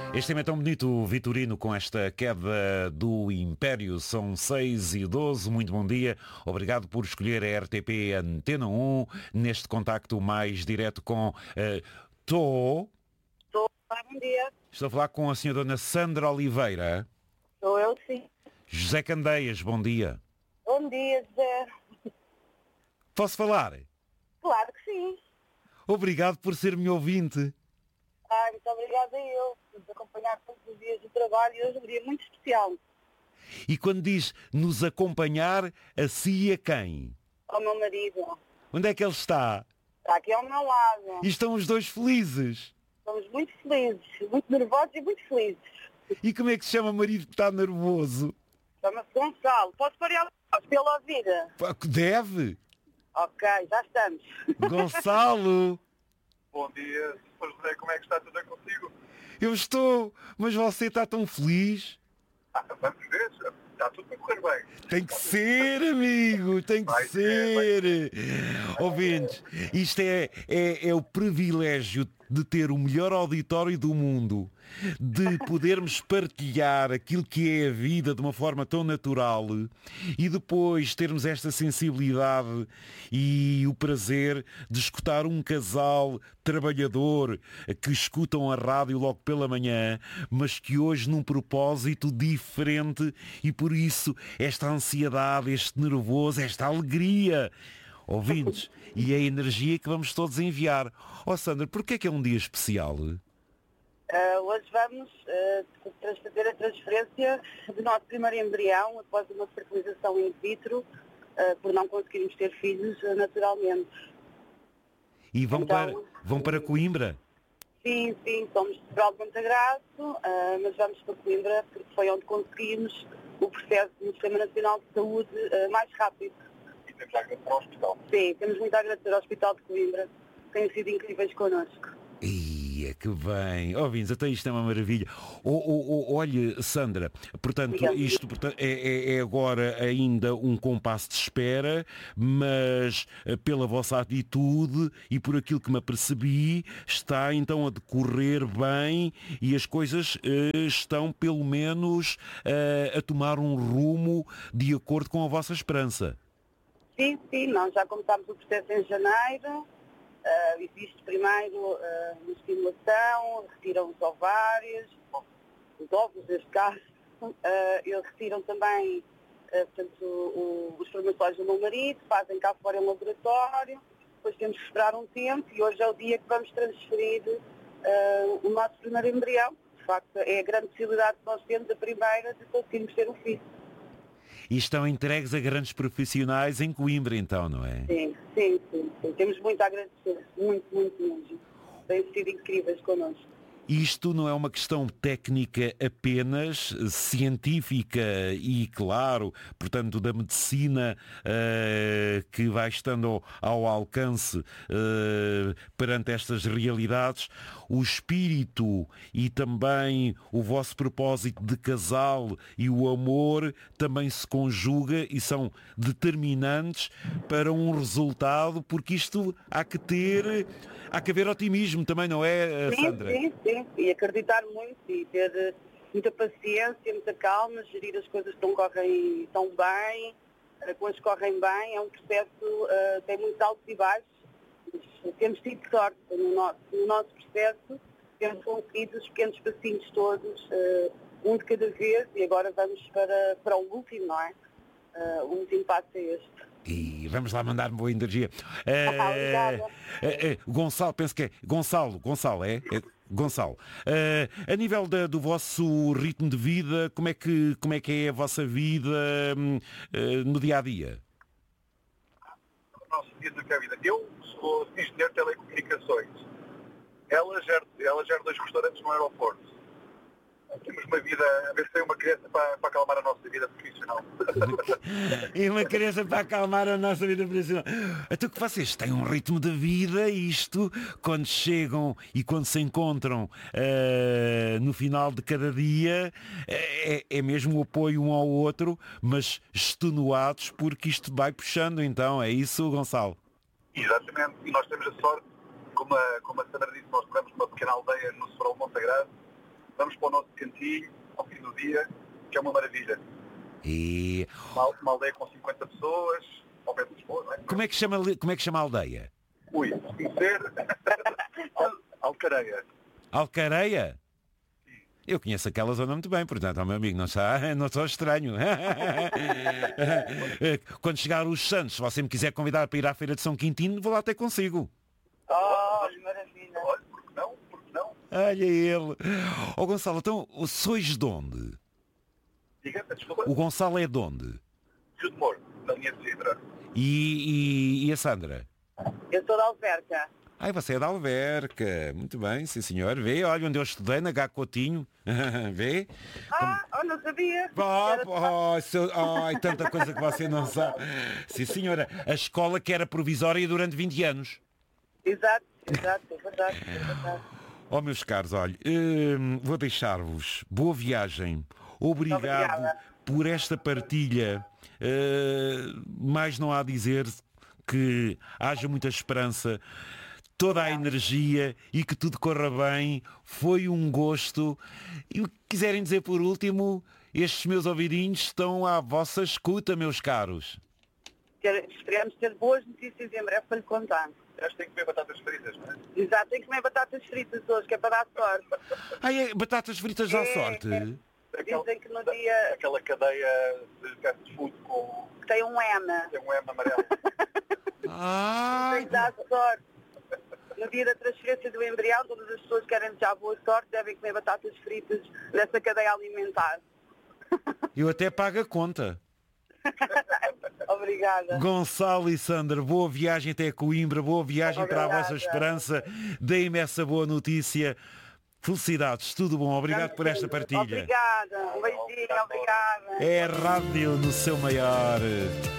Este tema é tão bonito, Vitorino, com esta queda do Império. São 6h12, muito bom dia. Obrigado por escolher a RTP Antena 1 neste contacto mais direto com... Estou Bom dia. a falar com a senhora Dona Sandra Oliveira. Sou eu, sim. José Candeias, bom dia. Bom dia, Zé. Posso falar? Claro que sim. Obrigado por ser meu ouvinte. Ai, muito obrigada a eu por nos acompanhar todos os dias do trabalho e hoje é um dia muito especial. E quando diz nos acompanhar, a si e a quem? Ao meu marido. Onde é que ele está? Está aqui ao meu lado. E estão os dois felizes. Estamos muito felizes, muito nervosos e muito felizes. E como é que se chama o marido que está nervoso? Chama-se Gonçalo. Posso parar pela ouvida? Deve. Ok, já estamos. Gonçalo, Bom dia, Sr. José, como é que está tudo bem consigo? eu estou, mas você está tão feliz. Vamos ver, está tudo a correr bem. Tem que ser, amigo, tem que Vai ser. Ouvintes, isto é o privilégio de ter o melhor auditório do mundo, de podermos partilhar aquilo que é a vida de uma forma tão natural e depois termos esta sensibilidade e o prazer de escutar um casal trabalhador que escutam a rádio logo pela manhã, mas que hoje num propósito diferente e por isso esta ansiedade, este nervoso, esta alegria. Ouvintes, e a energia que vamos todos enviar. Ó Sandra, porquê é que é um dia especial? Hoje vamos fazer a transferência do nosso primeiro embrião após uma fertilização in vitro, por não conseguirmos ter filhos naturalmente. E vão, Então, vão para Coimbra? Sim, somos de Sobral de Montagraço, mas vamos para Coimbra porque foi onde conseguimos o processo no Sistema Nacional de Saúde mais rápido. E temos a agradecer ao hospital. Sim, temos muito a agradecer ao Hospital de Coimbra, que têm sido incríveis connosco. Ia, que bem. Ouvintes, até isto é uma maravilha. Olha, Sandra, portanto, Obrigada. isto é agora ainda um compasso de espera, mas pela vossa atitude e por aquilo que me apercebi, está então a decorrer bem e as coisas estão pelo menos a tomar um rumo de acordo com a vossa esperança. Sim, nós já começámos o processo em janeiro. Existe primeiro uma estimulação, retiram os ovários, os óvulos neste caso, eles retiram também os espermatozoides do meu marido, fazem cá fora em laboratório, depois temos que esperar um tempo e hoje é o dia que vamos transferir o nosso primeiro embrião. De facto, é a grande possibilidade que nós temos, a primeira, de conseguirmos ter um filho. E estão entregues a grandes profissionais em Coimbra, então, não é? Sim. Temos muito a agradecer, muito mesmo. Têm sido incríveis connosco. Isto não é uma questão técnica apenas, científica e, claro, portanto, da medicina que vai estando ao alcance perante estas realidades. O espírito e também o vosso propósito de casal e o amor também se conjuga e são determinantes para um resultado, porque isto há que haver otimismo também, não é, Sandra? Sim. E acreditar muito e ter muita paciência, muita calma, gerir as coisas que não correm tão bem, quando correm bem. É um processo, tem muitos altos e baixos. Mas temos tido sorte no nosso processo, temos conseguido os pequenos passinhos todos, um de cada vez, e agora vamos para o último, não é? O último passo é este. E vamos lá mandar boa energia. Obrigada. Gonçalo, penso que é. Gonçalo, é? Gonçalo. A nível do vosso ritmo de vida, como é que é a vossa vida no dia a dia? O nosso dia do que é a vida. Eu sou engenheiro de telecomunicações. Ela gera 2 restaurantes no aeroporto. Temos uma vida, a ver se tem uma criança para acalmar a nossa vida profissional. E uma criança para acalmar a nossa vida profissional. Então que vocês têm um ritmo de vida, isto, quando chegam e quando se encontram no final de cada dia, é mesmo o apoio um ao outro, mas extenuados porque isto vai puxando, então, é isso, Gonçalo? Exatamente, e nós temos a sorte, como a Sandra disse, nós moramos numa pequena aldeia no Sobral de Montagraço, vamos para o nosso cantinho, ao fim do dia, que é uma maravilha. E Uma aldeia com 50 pessoas, ao pé de Lisboa, não é? como é que chama a aldeia? Ui, se conhecer, Alcareia. Alcareia? Eu conheço aquela zona muito bem, portanto, meu amigo, não sou estranho. Quando chegar os Santos, se você me quiser convidar para ir à Feira de São Quintino, vou lá ter consigo. Maravilha. Olha, porque não? Porque não? Olha ele. Ó Gonçalo, então, sois de onde? Diga, desculpa. O Gonçalo é de onde? Rio de Moro, na linha de Sintra. E a Sandra? Eu sou da Alverca. Ai, você é da Alverca. Muito bem, sim senhor. Vê, olha onde eu estudei, na Gá Coutinho. Vê? Não sabia. Ai, tanta coisa que você não sabe. Sim senhora, a escola que era provisória durante 20 anos. Exato, é verdade. Oh, meus caros, olha, vou deixar-vos. Boa viagem. Obrigado Obrigada. por esta partilha. Mais não há a dizer que haja muita esperança, toda a energia e que tudo corra bem. Foi um gosto. E o que quiserem dizer por último, estes meus ouvidinhos estão à vossa escuta, meus caros. Esperamos ter boas notícias em breve para lhe contar. Acho que tem que comer batatas fritas, não é? Exato, tem que comer batatas fritas hoje, que é para dar sorte. Ai, batatas fritas à sorte. Dizem que no dia Aquela cadeia de fast food com que tem um M, tem um M amarelo. tem Ai, que dar sorte. No dia da transferência do embrião, todas as pessoas que querem desejar boa sorte devem comer batatas fritas nessa cadeia alimentar. eu até pago a conta. Obrigada. Gonçalo e Sandra, boa viagem até Coimbra, boa viagem para a Obrigada. vossa esperança. Deem-me essa boa notícia. Felicidades, tudo bom. Obrigado por esta partilha. Obrigada. Um beijinho, obrigada. É a rádio no seu maior.